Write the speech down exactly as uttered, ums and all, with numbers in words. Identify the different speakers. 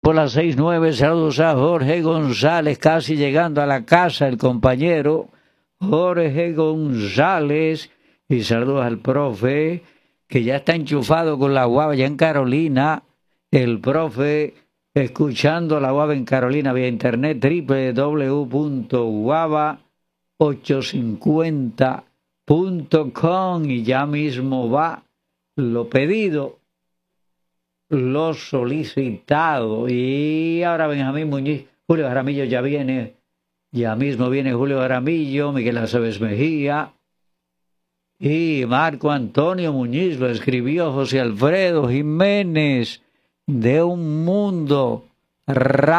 Speaker 1: por las seis nueve. Saludos a Jorge González, casi llegando a la casa, el compañero Jorge González. Y saludos al profe, que ya está enchufado con la guava ya en Carolina. El profe escuchando la guava en Carolina vía internet, doble u doble u doble u punto guava ochocientos cincuenta punto com. Y ya mismo va lo pedido, lo solicitado. Y ahora Benjamín Muñiz, Julio Jaramillo ya viene, ya mismo viene Julio Jaramillo, Miguel Aceves Mejía y Marco Antonio Muñiz. Lo escribió José Alfredo Jiménez de Un Mundo Radio.